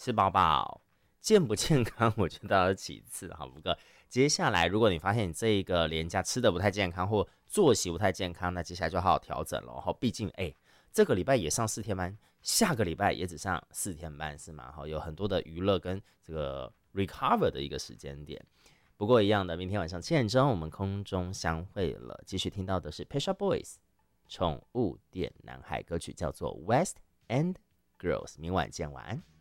吃饱饱，健不健康我觉得是其次哈。不过接下来如果你发现你这一个连假吃的不太健康或作息不太健康，那接下来就好好调整了。毕竟这个礼拜也上4天班，下个礼拜也只上4天班是吗？有很多的娱乐跟这个 recover 的一个时间点。不过一样的，明天晚上7点钟我们空中相会了，继续听到的是 Pet Shop Boys 宠物店男孩，歌曲叫做 West End Girls， 明晚见，晚安。